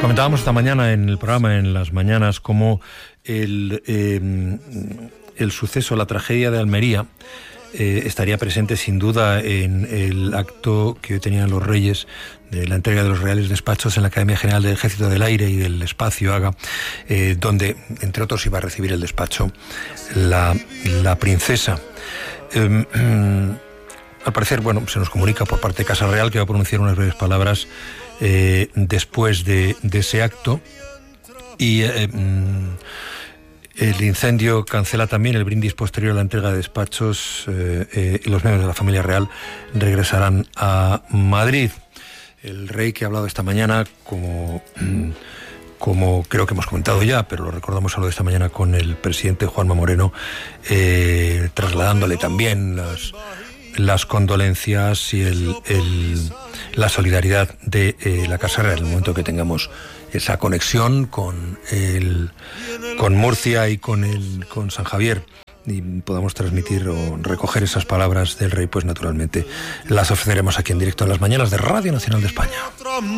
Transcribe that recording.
Comentábamos esta mañana en el programa, en las mañanas, cómo el suceso, la tragedia de Almería, estaría presente sin duda en el acto que hoy tenían los Reyes de la entrega de los Reales Despachos en la Academia General del Ejército del Aire y del Espacio, AGA, donde, entre otros, iba a recibir el despacho la princesa. Al parecer, bueno, se nos comunica por parte de Casa Real que va a pronunciar unas breves palabras después de ese acto, y el incendio cancela también el brindis posterior a la entrega de despachos, y los miembros de la familia real regresarán a Madrid. El rey, que ha hablado esta mañana, como creo que hemos comentado ya, pero lo recordamos a lo de esta mañana con el presidente Juanma Moreno, trasladándole también las condolencias y la solidaridad de la Casa Real en el momento que tengamos esa conexión con Murcia y con San Javier y podamos transmitir o recoger esas palabras del rey, pues naturalmente las ofreceremos aquí en directo en las mañanas de Radio Nacional de España.